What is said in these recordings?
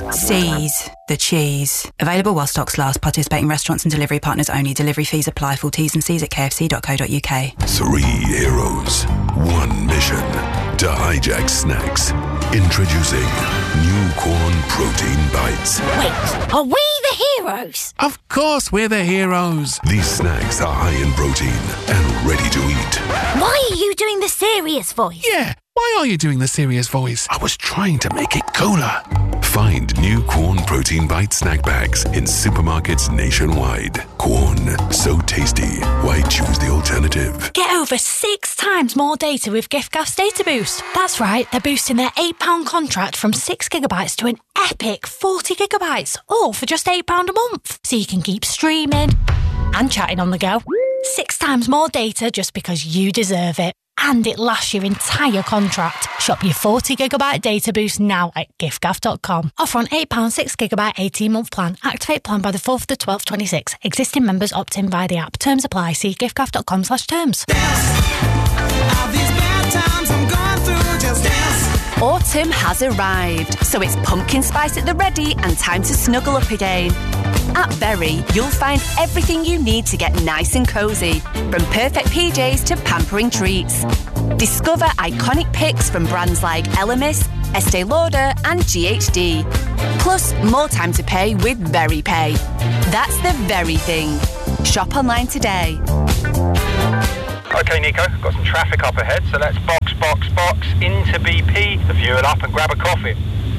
Seize the cheese. Available while stocks last. Participating restaurants and delivery partners only. Delivery fees apply. Full T's and C's at kfc.co.uk. 3 heroes, 1 mission. To hijack snacks. Introducing new Corn Protein Bites. Wait, are we the heroes? Of course we're the heroes. These snacks are high in protein and ready to eat. Why are you doing the serious voice? Yeah, why are you doing the serious voice? I was trying to make it cooler. Find new Corn Protein Bite snack bags in supermarkets nationwide. Corn, so tasty. Why choose the alternative? Get over 6 times more data with giffgaff's Data Boost. That's right, they're boosting their £8 contract from 6 gigabytes to an epic 40 gigabytes, all for just £8 a month. So you can keep streaming and chatting on the go. 6 times more data just because you deserve it. And it lasts your entire contract. Shop your 40 gigabyte data boost now at giffgaff.com. Offer on £8 6 gigabyte 18-month plan. Activate plan by the 4th of the 12th 26. Existing members opt in via the app. Terms apply. See giffgaff.com/terms. Autumn has arrived, so it's pumpkin spice at the ready and time to snuggle up again. At Berry, you'll find everything you need to get nice and cosy, from perfect PJs to pampering treats. Discover iconic picks from brands like Elemis, Estee Lauder and GHD. Plus, more time to pay with Very Pay. That's the very thing. Shop online today. OK, Nico, got some traffic up ahead, so let's box into BP, the fuel up and grab a coffee.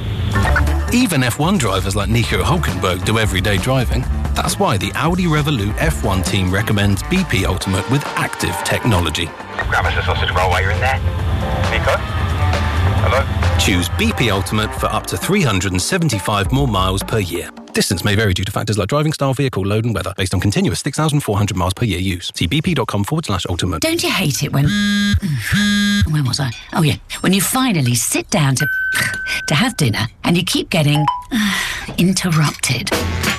Even F1 drivers like Nico Hülkenberg do everyday driving. That's why the Audi Revolut F1 team recommends BP Ultimate with active technology. Grab us a sausage roll while you're in there. Nico? Hello? Choose BP Ultimate for up to 375 more miles per year. Distance may vary due to factors like driving style, vehicle, load and weather, based on continuous 6,400 miles per year use. See bp.com/ultimate. Don't you hate it when... Where was I? Oh, yeah. When you finally sit down to have dinner and you keep getting interrupted.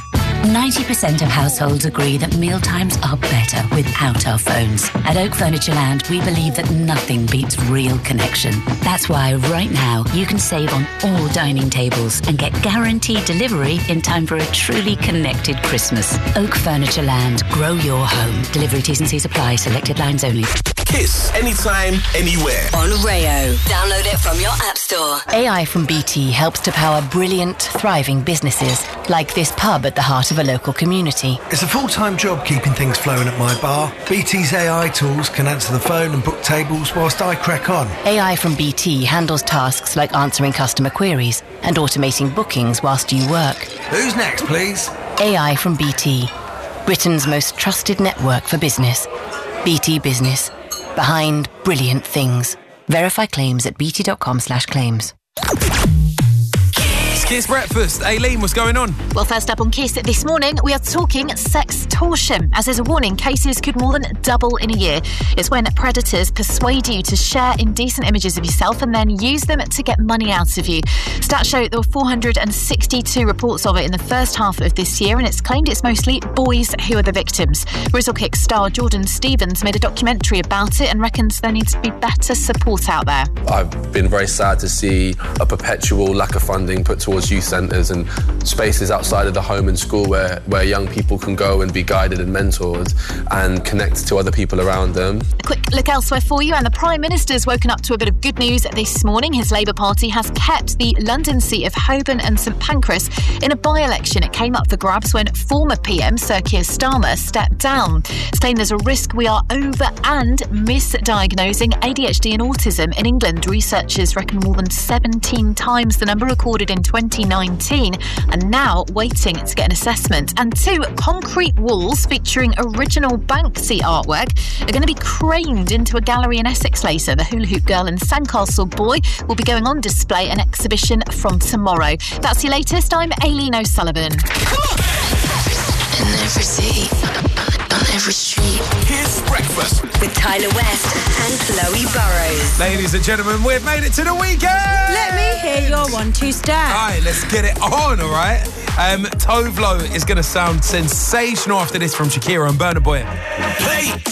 90% of households agree that mealtimes are better without our phones. At Oak Furniture Land, we believe that nothing beats real connection. That's why right now you can save on all dining tables and get guaranteed delivery in time for a truly connected Christmas. Oak Furniture Land. Grow your home. Delivery T's and C's apply. Selected lines only. Kiss anytime, anywhere. On Rayo. Download it from your app store. AI from BT helps to power brilliant, thriving businesses, like this pub at the heart of a local community. It's a full-time job keeping things flowing at my bar. BT's AI tools can answer the phone and book tables whilst I crack on. AI from BT handles tasks like answering customer queries and automating bookings whilst you work. Who's next, please? AI from BT. Britain's most trusted network for business. BT Business. Behind brilliant things. Verify claims at bt.com/claims. Kiss Breakfast. Aileen, what's going on? Well, first up on Kiss this morning, we are talking sextortion. As there's a warning, cases could more than double in a year. It's when predators persuade you to share indecent images of yourself and then use them to get money out of you. Stats show there were 462 reports of it in the first half of this year, and it's claimed it's mostly boys who are the victims. Rizzlekick star Jordan Stevens made a documentary about it and reckons there needs to be better support out there. I've been very sad to see a perpetual lack of funding put towards youth centres and spaces outside of the home and school where young people can go and be guided and mentored and connect to other people around them. A quick look elsewhere for you, and the Prime Minister's woken up to a bit of good news this morning. His Labour Party has kept the London seat of Holborn and St Pancras in a by-election. It came up for grabs when former PM Sir Keir Starmer stepped down. It's claimed there's a risk we are over and misdiagnosing ADHD and autism in England. Researchers reckon more than 17 times the number recorded in 2019 and now waiting to get an assessment. And 2 concrete walls featuring original Banksy artwork are going to be craned into a gallery in Essex later. The Hula Hoop Girl and Sandcastle Boy will be going on display and exhibition from tomorrow. That's your latest. I'm Aileen O'Sullivan. In every city, on every street. Kiss Breakfast with Tyler West and Chloe Burrows. Ladies and gentlemen, we've made it to the weekend! Let me hear your 1-2 step. Alright, let's get it on, alright? Tovlo is going to sound sensational after this from Shakira and Burna Boy. Play